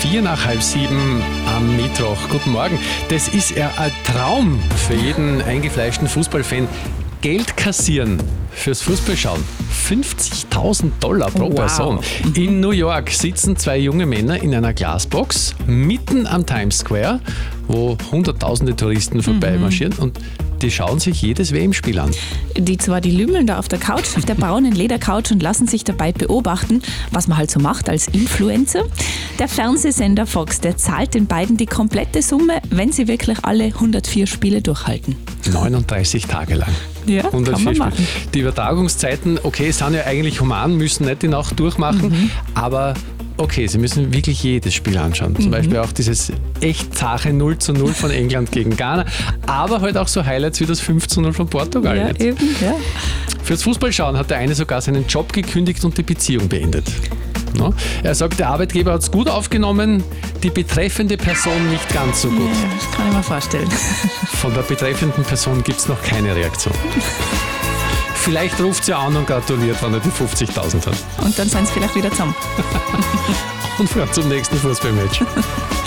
6:04 am Mittwoch. Guten Morgen. Das ist ja ein Traum für jeden eingefleischten Fußballfan. Geld kassieren fürs Fußballschauen. $50.000 pro Person. In New York sitzen zwei junge Männer in einer Glasbox mitten am Times Square, wo hunderttausende Touristen vorbeimarschieren und die schauen sich jedes WM-Spiel an. Die lümmeln da auf der Couch, auf der braunen Ledercouch und lassen sich dabei beobachten, was man halt so macht als Influencer. Der Fernsehsender Fox, der zahlt den beiden die komplette Summe, wenn sie wirklich alle 104 Spiele durchhalten. 39 Tage lang. Ja, 104 kann man machen. Spiele. Die Übertragungszeiten, okay, sind ja eigentlich human, müssen nicht die Nacht durchmachen, aber okay, sie müssen wirklich jedes Spiel anschauen. Zum Beispiel auch dieses echt zache 0:0 von England gegen Ghana, aber halt auch so Highlights wie das 5:0 von Portugal. Ja, jetzt. eben, ja. Fürs Fußballschauen hat der eine sogar seinen Job gekündigt und die Beziehung beendet. No? Er sagt, der Arbeitgeber hat es gut aufgenommen, die betreffende Person nicht ganz so gut. Ja, das kann ich mir vorstellen. Von der betreffenden Person gibt es noch keine Reaktion. Vielleicht ruft sie an und gratuliert, wenn er die 50.000 hat. Und dann sind sie vielleicht wieder zusammen. Und fährt zum nächsten Fußballmatch.